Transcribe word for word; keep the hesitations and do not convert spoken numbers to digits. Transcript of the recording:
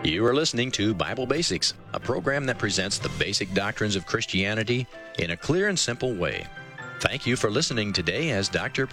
You are listening to Bible Basics, a program that presents the basic doctrines of Christianity in a clear and simple way. Thank you for listening today as Doctor